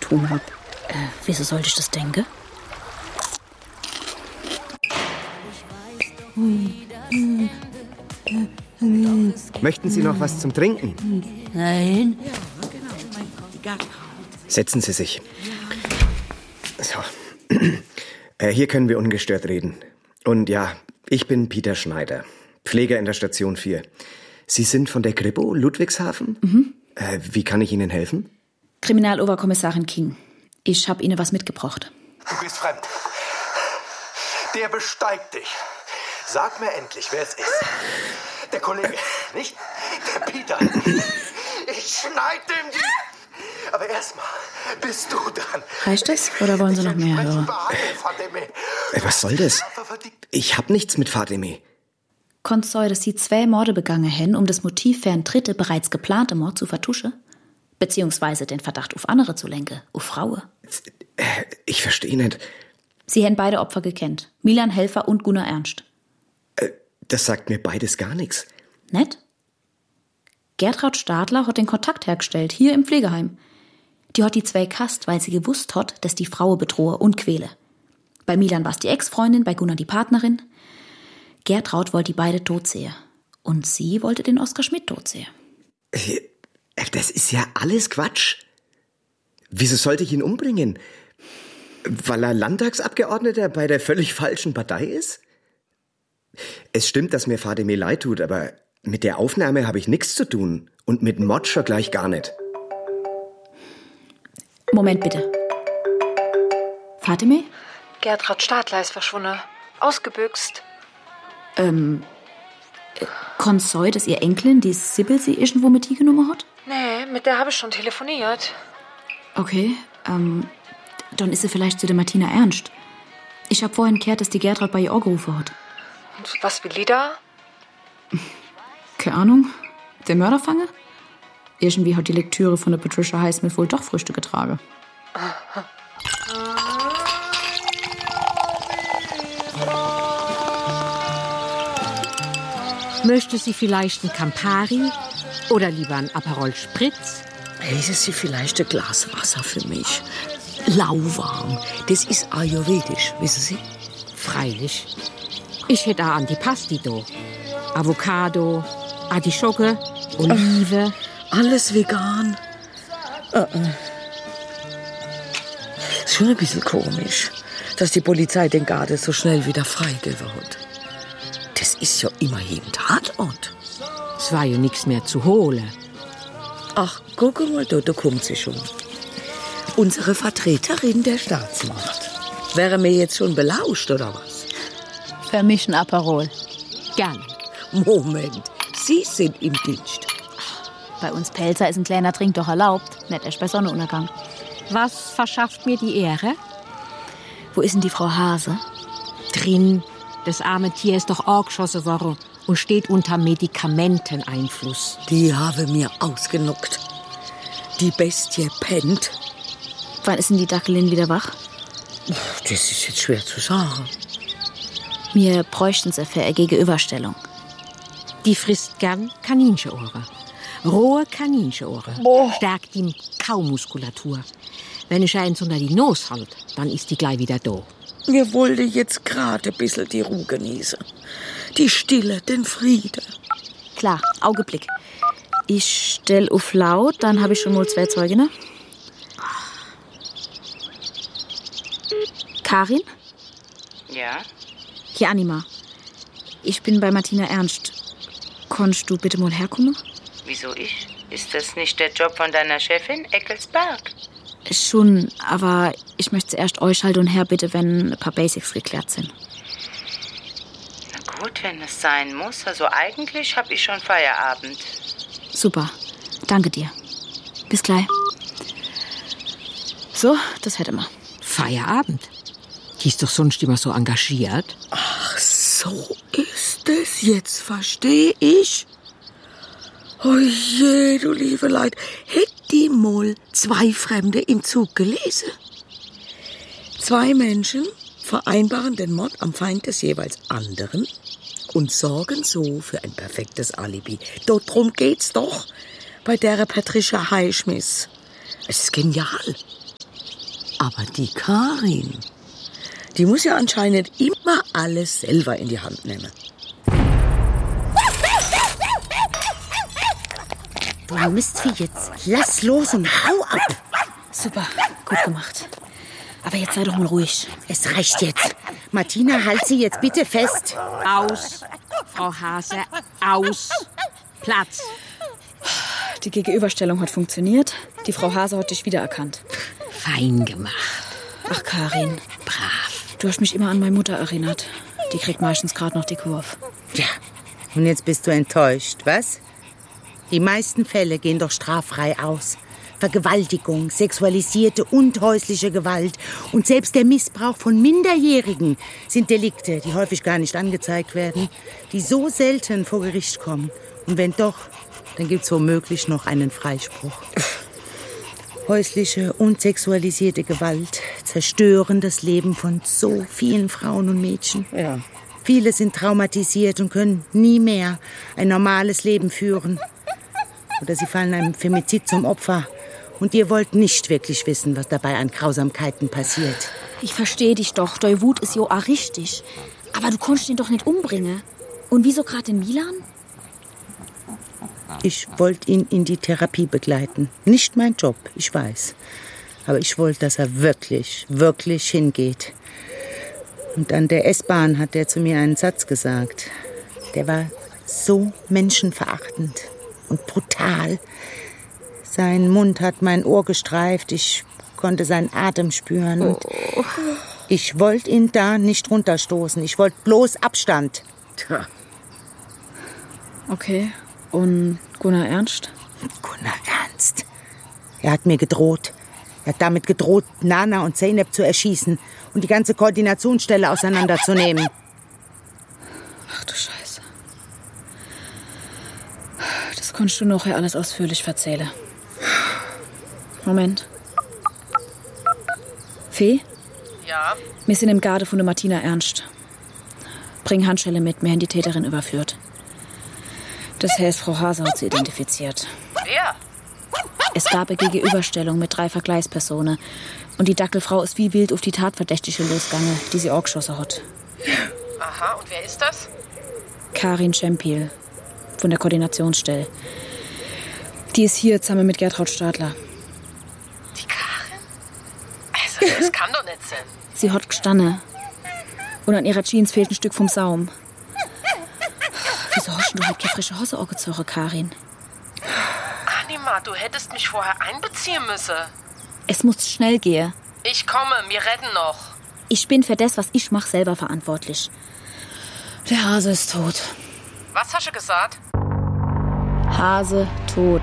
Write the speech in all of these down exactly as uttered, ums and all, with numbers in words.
tun habe. Äh, wieso sollte ich das denken? Möchten Sie noch was zum Trinken? Nein. Setzen Sie sich. So. äh, hier können wir ungestört reden. Und ja, ich bin Peter Schneider, Pfleger in der Station vier. Sie sind von der Kripo, Ludwigshafen? Mhm. Äh, wie kann ich Ihnen helfen? Kriminaloberkommissarin King. Ich habe Ihnen was mitgebracht. Du bist fremd. Der besteigt dich. Sag mir endlich, wer es ist. Der Kollege, nicht? Der Peter. Ich schneide ihm die. Aber erstmal bist du dran. Reicht das? Oder wollen Sie noch mehr hören? Äh, was soll das? Ich hab nichts mit Fatime. Konnt sein, dass Sie zwei Morde begangen haben, um das Motiv für einen dritten, bereits geplante Mord zu vertuschen? Beziehungsweise den Verdacht auf andere zu lenken, auf Frauen? Äh, ich verstehe nicht. Sie haben beide Opfer gekannt. Milan Helfer und Gunnar Ernst. Äh, das sagt mir beides gar nichts. Nett? Gertraud Stadler hat den Kontakt hergestellt, hier im Pflegeheim. Die hat die zwei kast, weil sie gewusst hat, dass die Frau bedrohe und quäle. Bei Milan war es die Ex-Freundin, bei Gunnar die Partnerin. Gertraud wollte die beide tot sehen. Und sie wollte den Oskar Schmidt tot sehen. Äh, das ist ja alles Quatsch. Wieso sollte ich ihn umbringen? Weil er Landtagsabgeordneter bei der völlig falschen Partei ist? Es stimmt, dass mir Fatime leid tut, aber mit der Aufnahme habe ich nichts zu tun. Und mit Mord schon gleich gar nicht. Moment bitte. Fatime? Gertraud Stadler ist verschwunden. Ausgebüxt. Ähm, kann sein, dass ihr Enkelin, die Sibyl, sie irgendwo mit genommen hat? Nee, mit der habe ich schon telefoniert. Okay, ähm, dann ist sie vielleicht zu der Martina Ernst. Ich habe vorhin gehört, dass die Gertraud bei ihr angerufen hat. Und was will die da? Keine Ahnung. Der Mörder fange? Irgendwie hat die Lektüre von der Patricia Highsmith wohl doch Früchte getragen. Möchte sie vielleicht ein Campari oder lieber ein Aperol Spritz? Hätte sie vielleicht ein Glas Wasser für mich? Lauwarm. Das ist ayurvedisch, wissen Sie? Freilich. Ich hätte auch Antipasti. Avocado, Artischocke, Olive. Alles vegan. Uh -uh. Ist schon ein bisschen komisch, dass die Polizei den Garde so schnell wieder freigeben hat. Das ist ja immerhin Tatort. Es war ja nichts mehr zu holen. Ach, guck mal, da, da kommt sie schon. Unsere Vertreterin der Staatsmacht. Wäre mir jetzt schon belauscht, oder was? Für mich ein Aperol. Gerne. Moment, Sie sind im Dienst. Bei uns Pelzer ist ein kleiner Trink doch erlaubt. Nicht erst bei Sonnenuntergang. Was verschafft mir die Ehre? Wo ist denn die Frau Hase? Drin. Das arme Tier ist doch angeschossen worden und steht unter Medikamenteneinfluss. Die habe mir ausgenockt. Die Bestie pennt. Wann ist denn die Dackelin wieder wach? Das ist jetzt schwer zu sagen. Wir bräuchten sie für eine Gegenüberstellung. Die frisst gern Kaninchenohren. Rohe Kaninchenohren. Stärkt die Kaumuskulatur. Wenn ich eins unter die Nase halte, dann ist die gleich wieder da. Wir wollten jetzt gerade ein bisschen die Ruhe genießen. Die Stille, den Frieden. Klar, Augenblick. Ich stell auf laut, dann habe ich schon mal zwei Zeuginnen. Karin? Ja? Hier, Anima. Ich bin bei Martina Ernst. Kannst du bitte mal herkommen? Wieso ich? Ist das nicht der Job von deiner Chefin, Eckelsberg? Schon, aber ich möchte zuerst euch halt und her bitte, wenn ein paar Basics geklärt sind. Na gut, wenn es sein muss. Also eigentlich habe ich schon Feierabend. Super, danke dir. Bis gleich. So, das hätte man. Feierabend? Die ist doch sonst immer so engagiert. Ach, so ist es. Jetzt verstehe ich. Oh je, du liebe Leid. Hätt die mal zwei Fremde im Zug gelesen? Zwei Menschen vereinbaren den Mord am Feind des jeweils anderen und sorgen so für ein perfektes Alibi. Darum geht's doch bei der Patricia Highsmith. Es ist genial. Aber die Karin, die muss ja anscheinend immer alles selber in die Hand nehmen. Du Mistvieh jetzt. Lass los und hau ab. Super, gut gemacht. Aber jetzt sei doch mal ruhig. Es reicht jetzt. Martina, halt sie jetzt bitte fest. Aus, Frau Hase, aus. Platz. Die Gegenüberstellung hat funktioniert. Die Frau Hase hat dich wiedererkannt. Fein gemacht. Ach, Karin. Brav. Du hast mich immer an meine Mutter erinnert. Die kriegt meistens gerade noch die Kurve. Ja, und jetzt bist du enttäuscht, was? Die meisten Fälle gehen doch straffrei aus. Vergewaltigung, sexualisierte und häusliche Gewalt und selbst der Missbrauch von Minderjährigen sind Delikte, die häufig gar nicht angezeigt werden, die so selten vor Gericht kommen. Und wenn doch, dann gibt's womöglich noch einen Freispruch. Häusliche und sexualisierte Gewalt zerstören das Leben von so vielen Frauen und Mädchen. Ja. Viele sind traumatisiert und können nie mehr ein normales Leben führen. Oder sie fallen einem Femizid zum Opfer. Und ihr wollt nicht wirklich wissen, was dabei an Grausamkeiten passiert. Ich verstehe dich doch. Deu Wut ist jo auch richtig. Aber du konntest ihn doch nicht umbringen. Und wieso gerade in Milan? Ich wollte ihn in die Therapie begleiten. Nicht mein Job, ich weiß. Aber ich wollte, dass er wirklich, wirklich hingeht. Und an der S-Bahn hat er zu mir einen Satz gesagt. Der war so menschenverachtend und brutal. Sein Mund hat mein Ohr gestreift. Ich konnte seinen Atem spüren. Und oh. Ich wollte ihn da nicht runterstoßen. Ich wollte bloß Abstand. Tja. Okay. Und Gunnar Ernst? Gunnar Ernst. Er hat mir gedroht. Er hat damit gedroht, Nana und Zeynep zu erschießen und die ganze Koordinationsstelle auseinanderzunehmen. Ach du Scheiße. Das konntest du nachher alles ausführlich erzählen. Moment. Fee? Ja? Wir sind im Garde von der Martina Ernst. Bring Handschelle mit, wir haben die Täterin überführt. Das heißt, Frau Hase hat sie identifiziert. Wer? Es gab eine Gegenüberstellung mit drei Vergleichspersonen. Und die Dackelfrau ist wie wild auf die Tatverdächtige losgegangen, die sie auch geschossen hat. Aha, und wer ist das? Karin Czempiel von der Koordinationsstelle. Die ist hier zusammen mit Gertraud Stadler. Die Karin? Also, das kann doch nicht sein. Sie hat gestanden. Und an ihrer Jeans fehlt ein Stück vom Saum. Wieso hast du halt keine frische Hose angezogen, Karin? Anima, du hättest mich vorher einbeziehen müssen. Es muss schnell gehen. Ich komme, wir retten noch. Ich bin für das, was ich mache, selber verantwortlich. Der Hase ist tot. Was hast du gesagt? Hase tot.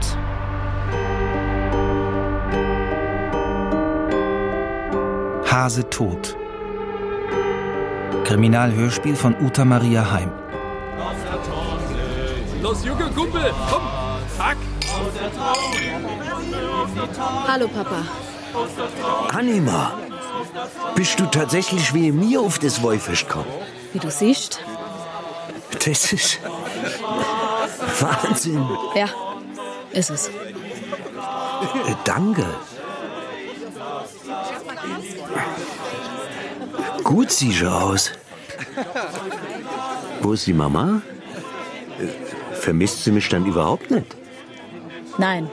Hase tot. Kriminalhörspiel von Uta Maria Heim. Los, Junge, Kumpel, komm, zack. Hallo, Papa. Anima, bist du tatsächlich wie mir auf das Wolfisch gekommen? Wie du siehst. Das ist Wahnsinn. Ja, ist es. Äh, danke. Gut siehst du aus. Wo ist die Mama? Äh, vermisst sie mich dann überhaupt nicht? Nein.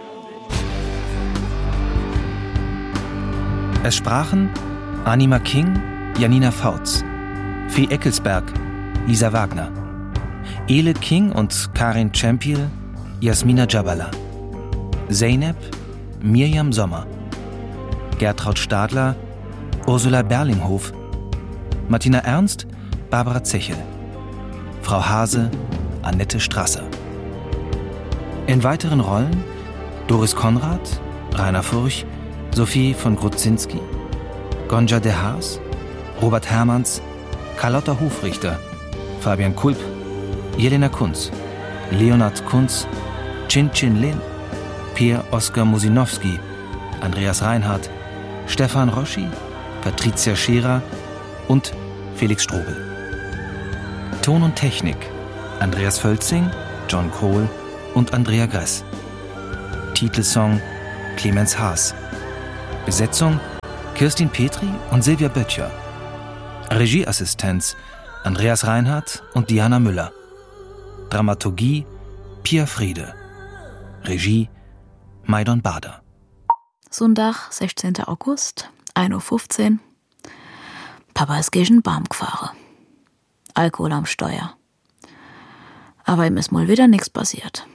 Es sprachen Anima King, Janina Fautz, Fee Eckelsberg, Lisa Wagner, Ele King und Karin Czempiel, Jasmina Jabala, Zeynep, Mirjam Sommer, Gertraud Stadler, Ursula Berlinghof, Martina Ernst, Barbara Zechel, Frau Hase, Annette Strasser. In weiteren Rollen Doris Konrad, Rainer Furch, Sophie von Grudzinski, Gonja de Haas, Robert Hermanns, Carlotta Hofrichter, Fabian Kulp, Jelena Kunz, Leonard Kunz, Chin Chin Lin, Pierre Oskar Musinowski, Andreas Reinhardt, Stefan Roschi, Patricia Scherer und Felix Strobel. Ton und Technik Andreas Völzing, John Kohl und Andrea Gress. Titelsong Clemens Haas. Besetzung Kirstin Petri und Silvia Böttcher. Regieassistenz Andreas Reinhardt und Diana Müller. Dramaturgie Pia Friede. Regie Maidon Bader. Sonntag, sechzehnten August, ein Uhr fünfzehn. Papa ist gegen den Baum gefahren. Alkohol am Steuer. Aber ihm ist mal wieder nichts passiert.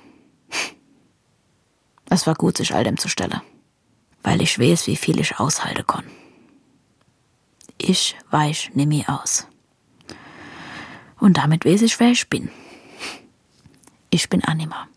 Es war gut, sich all dem zu stellen. Weil ich weiß, wie viel ich aushalten kann. Ich weich nimmi aus. Und damit weiß ich, wer ich bin. Ich bin Anima.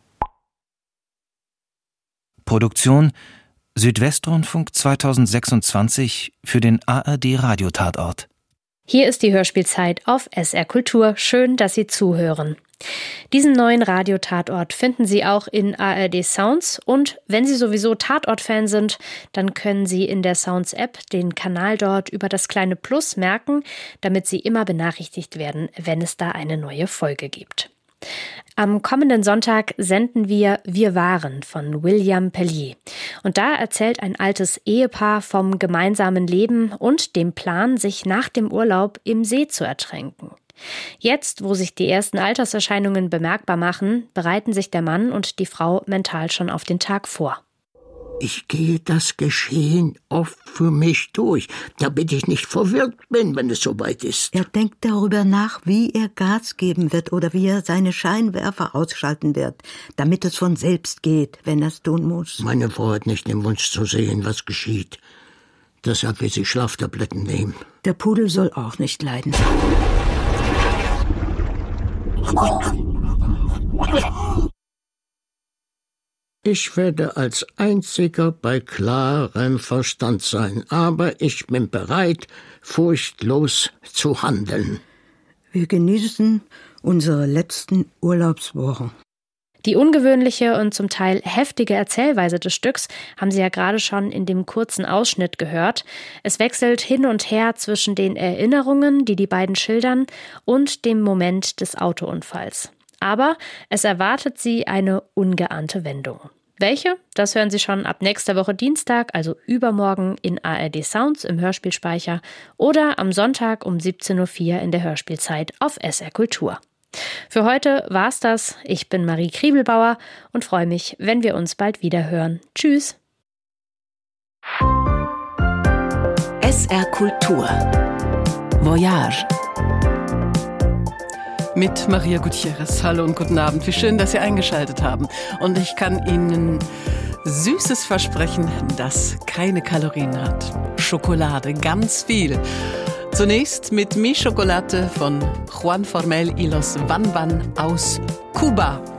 Produktion Südwestrundfunk zweitausendsechsundzwanzig für den A R D Radiotatort. Hier ist die Hörspielzeit auf S R Kultur. Schön, dass Sie zuhören. Diesen neuen Radiotatort finden Sie auch in A R D Sounds und wenn Sie sowieso Tatort-Fan sind, dann können Sie in der Sounds-App den Kanal dort über das kleine Plus merken, damit Sie immer benachrichtigt werden, wenn es da eine neue Folge gibt. Am kommenden Sonntag senden wir Wir waren von William Pellier. Und da erzählt ein altes Ehepaar vom gemeinsamen Leben und dem Plan, sich nach dem Urlaub im See zu ertränken. Jetzt, wo sich die ersten Alterserscheinungen bemerkbar machen, bereiten sich der Mann und die Frau mental schon auf den Tag vor. Ich gehe das Geschehen oft für mich durch, damit ich nicht verwirrt bin, wenn es soweit ist. Er denkt darüber nach, wie er Gas geben wird oder wie er seine Scheinwerfer ausschalten wird, damit es von selbst geht, wenn er es tun muss. Meine Frau hat nicht den Wunsch zu sehen, was geschieht. Deshalb will sie Schlaftabletten nehmen. Der Pudel soll auch nicht leiden. Ich werde als Einziger bei klarem Verstand sein, aber ich bin bereit, furchtlos zu handeln. Wir genießen unsere letzten Urlaubswochen. Die ungewöhnliche und zum Teil heftige Erzählweise des Stücks haben Sie ja gerade schon in dem kurzen Ausschnitt gehört. Es wechselt hin und her zwischen den Erinnerungen, die die beiden schildern, und dem Moment des Autounfalls. Aber es erwartet Sie eine ungeahnte Wendung. Welche? Das hören Sie schon ab nächster Woche Dienstag, also übermorgen in A R D Sounds im Hörspielspeicher oder am Sonntag um siebzehn Uhr vier in der Hörspielzeit auf S R Kultur. Für heute war's das. Ich bin Marie Kriebelbauer und freue mich, wenn wir uns bald wieder hören. Tschüss. S R Kultur Voyage mit Maria Gutierrez. Hallo und guten Abend. Wie schön, dass Sie eingeschaltet haben. Und ich kann Ihnen Süßes versprechen, das keine Kalorien hat. Schokolade, ganz viel. Zunächst mit Mi Chocolate von Juan Formel y los Van Van aus Kuba.